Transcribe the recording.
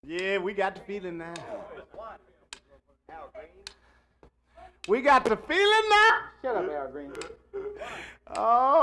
Yeah, we got the feeling now. We got the feeling now. Shut up, Al Green. Oh.